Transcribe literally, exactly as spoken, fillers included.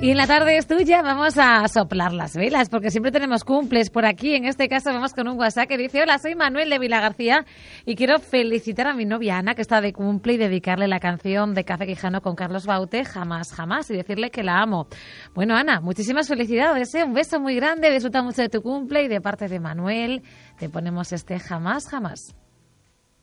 Y en la tarde es tuya, vamos a soplar las velas, porque siempre tenemos cumples por aquí. En este caso vamos con un WhatsApp que dice: hola, soy Manuel de Vila García y quiero felicitar a mi novia Ana, que está de cumple, y dedicarle la canción de Café Quijano con Carlos Baute, Jamás, Jamás, y decirle que la amo. Bueno, Ana, muchísimas felicidades, ¿eh? Un beso muy grande, disfruta mucho de tu cumple, y de parte de Manuel te ponemos este Jamás, Jamás.